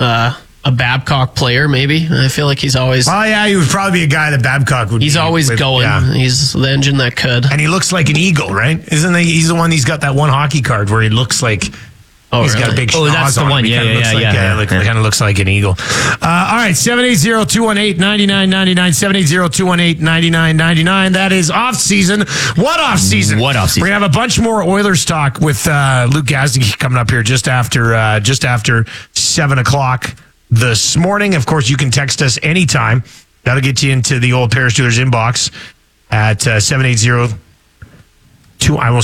a Babcock player, maybe. I feel like he's always... Oh, yeah, he would probably be a guy that Babcock would He's always going. Yeah. He's the engine that could. And he looks like an eagle, right? Isn't he? He's the one, he's got that one hockey card where he looks like... Oh, he's really? got a big Oh, that's the one. Yeah. Kind of looks like an eagle. All right, 780-218-9999, 780-218-9999. That is off-season. What off-season? What off-season? We're going to have a bunch more Oilers talk with Luke Gazdicky coming up here just after 7 o'clock this morning. Of course, you can text us anytime. That'll get you into the old Paris Steelers inbox at 780- I will